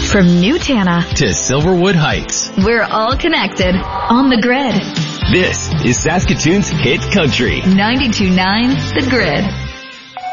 From New Tana to Silverwood Heights, we're all connected on the grid. This is Saskatoon's Hit Country. 92.9 The Grid.